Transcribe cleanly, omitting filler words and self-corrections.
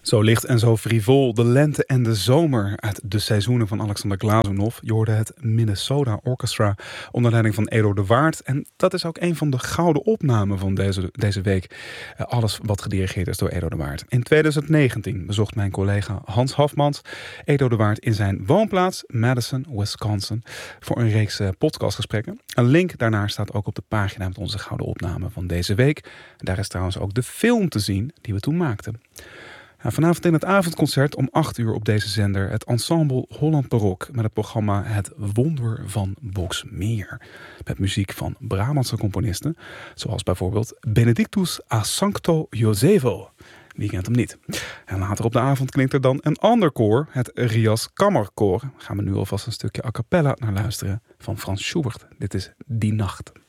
Zo licht en zo frivol, de lente en de zomer uit de seizoenen van Alexander Glazunov. Je hoorde het Minnesota Orchestra onder leiding van Edo de Waard. En dat is ook een van de gouden opnamen van deze week. Alles wat gedirigeerd is door Edo de Waard. In 2019 bezocht mijn collega Hans Hafmans Edo de Waard in zijn woonplaats Madison, Wisconsin, voor een reeks podcastgesprekken. Een link daarnaar staat ook op de pagina met onze gouden opname van deze week. Daar is trouwens ook de film te zien die we toen maakten. Vanavond in het avondconcert om 8 uur op deze zender het ensemble Holland Barok met het programma Het Wonder van Boxmeer. Met muziek van Brabantse componisten, zoals bijvoorbeeld Benedictus a Sancto Josevo. Wie kent hem niet? En later op de avond klinkt er dan een ander koor, het Rias Kammerkoor. Gaan we nu alvast een stukje a cappella naar luisteren van Frans Schubert. Dit is Die Nacht.